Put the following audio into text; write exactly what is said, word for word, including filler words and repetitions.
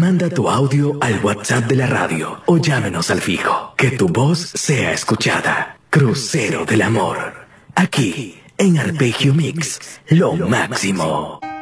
Manda tu audio al WhatsApp de la radio o llámenos al fijo. Que tu voz sea escuchada. Crucero del Amor. Aquí, en Arpegio Mix, lo máximo.